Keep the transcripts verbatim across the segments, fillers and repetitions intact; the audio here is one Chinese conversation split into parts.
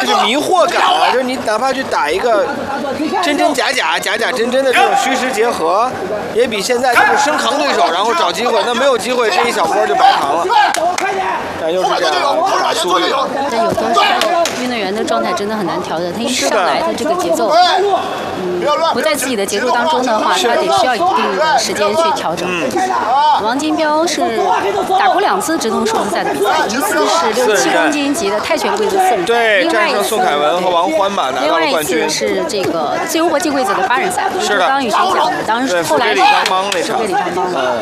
是迷惑感啊，就是你哪怕去打一个真真假假、假假真真的这种虚实结合，也比现在就是生扛对手，然后找机会，那没有机会，这一小波就白扛了。但又是这样打输了。 但有的时候运动员的状态真的很难调整，他一上来的这个节奏，嗯，不在自己的节奏当中的话，他得需要一定的时间去调整。嗯、王金彪是打过两次直通数字赛的比赛，一次是六十七公斤级的泰拳规则四人赛， 对，战胜宋凯文和王欢吧，拿到了冠军。 另外一次是这个自由搏击规则的八人赛， 是的， 刚刚雨欣讲的，当时后来是那场， 对李长邦的。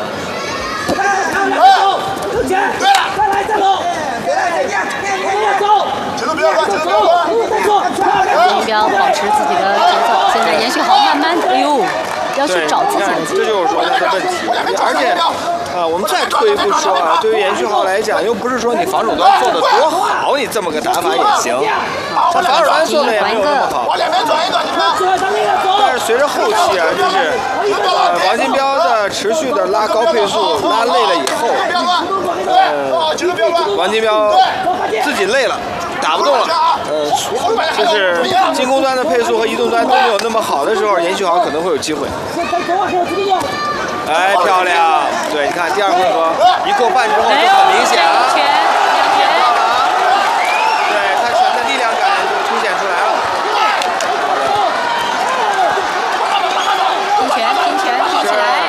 对了，再来再走，节奏不要乱，节奏不要乱。 王金彪保持自己的节奏，现在严旭豪慢慢的，哎呦，要去找自己的节奏。 这就是说他的问题，而且啊，我们再退一步说啊，对于严旭豪来讲，又不是说你防守端做的多好，你这么个打法也行。他防守端做的也没有那么好。但是随着后期啊，就是呃王金彪的持续的拉高配速，拉累了以后，呃王金彪自己累了。打不动了，呃，就是进攻端的配速和移动端都没有那么好的时候，严旭豪可能会有机会。哎，漂亮！对，你看第二回合一过半之后就很明显啊，点到了啊，对他拳的力量感就凸显出来了。 拼拳，拼拳，拼起来！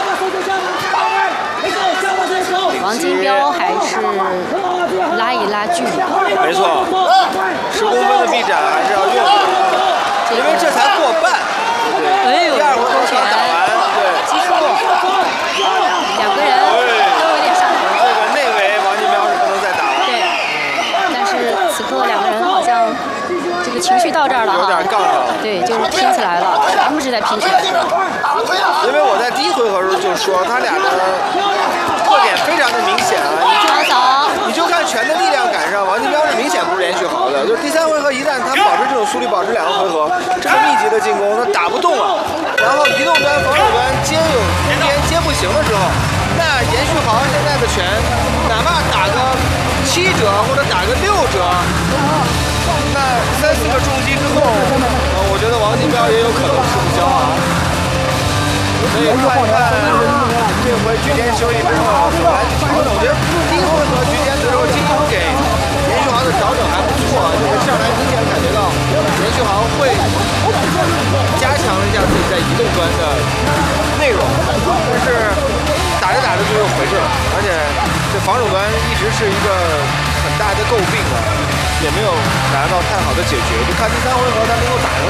王金彪还是拉一拉距离， 没错，十公分的臂展还是要用的，因为这才过半，对不对？第二回合刚打完，对， 其实两个人都有点上头。 这个内围王金彪是不能再打了。 对，但是此刻两个人好像这个情绪到这儿了哈， 有点杠上了。 对，就是拼起来了，全部是在拼拳。 因为我在第一回合时候就说他俩的特点非常的明显啊，你就你就看拳的力量感上，王金彪是明显不是严旭豪的。就是第三回合一旦他保持这种速率，保持两个回合这么密集的进攻，他打不动了，然后移动端、防守端接有空间接不行的时候，那严旭豪现在的拳，哪怕打个七折或者打个六折，那三四个冲击之后，呃，我觉得王金彪也有可能吃不消啊。所以看一看这回局间休息之后怎么来去调整。我觉得第一回合局间的时候，金鹰给严旭豪的调整还不错，就是上来明显感觉到严旭豪会加强了一下自己在移动端的内容，但是打着打着就又回去了，而且这防守端一直是一个很大的诟病啊，也没有达到太好的解决。就看第三回合他能够打得